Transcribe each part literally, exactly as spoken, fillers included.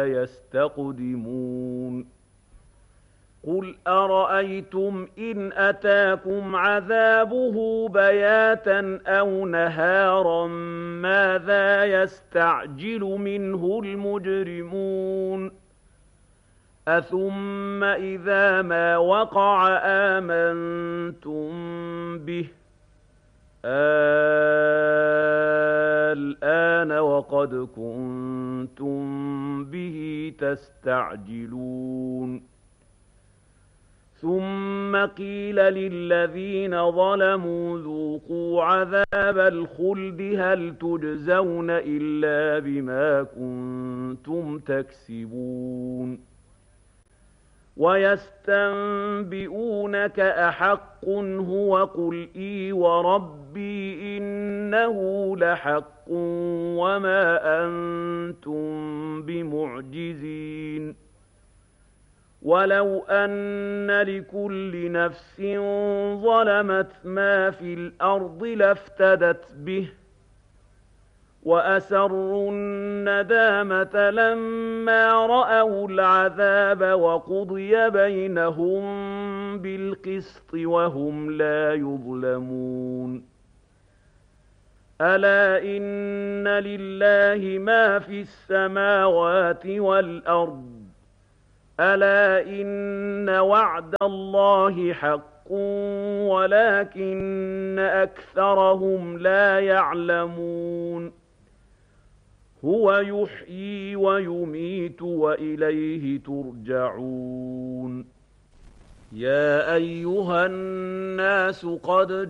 يستقدمون قل أرأيتم إن أتاكم عذابه بياتا أو نهارا ماذا يستعجل منه المجرمون أثم إذا ما وقع آمنتم به الآن وقد كنتم به تستعجلون ثم قيل للذين ظلموا ذوقوا عذاب الخلد هل تجزون إلا بما كنتم تكسبون ويستنبئونك أحق هو قل إي وربي إنه لحق وما أنتم بمعجزين ولو أن لكل نفس ظلمت ما في الأرض لافتدت به وأسروا الندامة لما رأوا العذاب وقضي بينهم بالقسط وهم لا يظلمون ألا إن لله ما في السماوات والأرض ألا إن وعد الله حق ولكن أكثرهم لا يعلمون هو يحيي ويميت وإليه ترجعون يا أيها الناس قد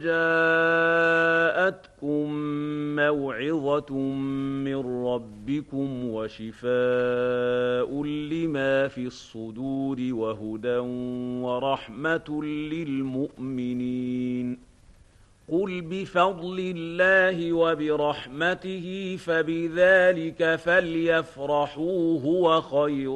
جاءتكم موعظة من ربكم وشفاء لما في الصدور وهدى ورحمة للمؤمنين قل بفضل الله وبرحمته فبذلك فليفرحوا هو خير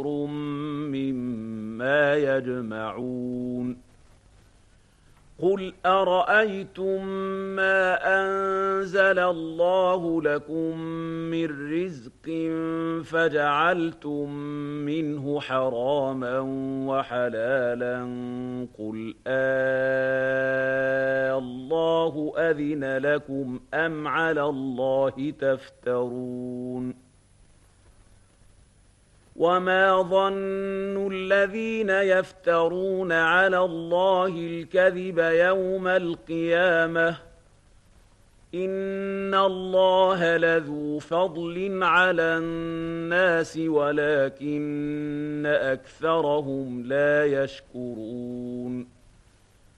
مما يجمعون قل أرأيتم ما أنزل الله لكم من رزق فجعلتم منه حراما وحلالا قل آه الله أذن لكم أم على الله تفترون وما ظن الذين يفترون على الله الكذب يوم القيامة إن الله لذو فضل على الناس ولكن أكثرهم لا يشكرون